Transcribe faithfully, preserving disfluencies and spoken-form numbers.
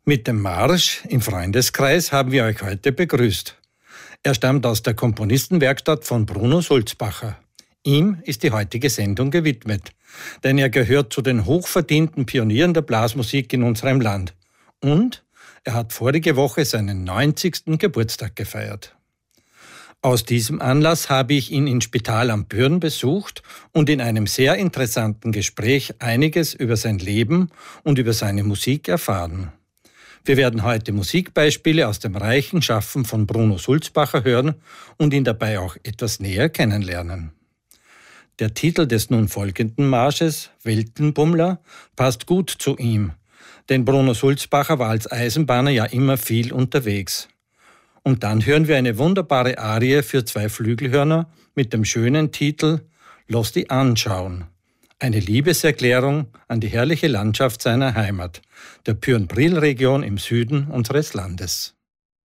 Mit dem Marsch im Freundeskreis haben wir euch heute begrüßt. Er stammt aus der Komponistenwerkstatt von Bruno Sulzbacher. Ihm ist die heutige Sendung gewidmet, denn er gehört zu den hochverdienten Pionieren der Blasmusik in unserem Land. Und er hat vorige Woche seinen neunzigsten Geburtstag gefeiert. Aus diesem Anlass habe ich ihn in Spital am Pyhrn besucht und in einem sehr interessanten Gespräch einiges über sein Leben und über seine Musik erfahren. Wir werden heute Musikbeispiele aus dem reichen Schaffen von Bruno Sulzbacher hören und ihn dabei auch etwas näher kennenlernen. Der Titel des nun folgenden Marsches, Weltenbummler, passt gut zu ihm, denn Bruno Sulzbacher war als Eisenbahner ja immer viel unterwegs. Und dann hören wir eine wunderbare Arie für zwei Flügelhörner mit dem schönen Titel Lass die anschauen. Eine Liebeserklärung an die herrliche Landschaft seiner Heimat, der Pyhrn-Priel-Region im Süden unseres Landes.